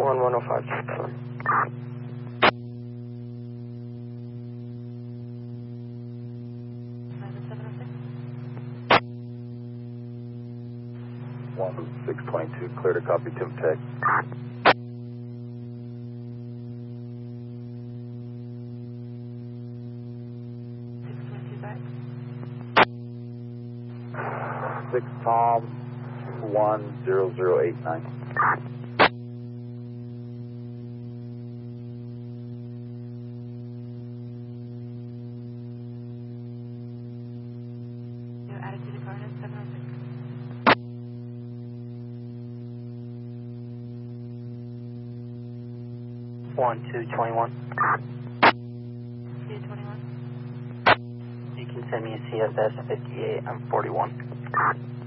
105. 622, clear to copy Tim Tech. Six Tom 10089. New attitude of Garnet 706. 1221. 221. You can send me a CSS 58. I'm 41.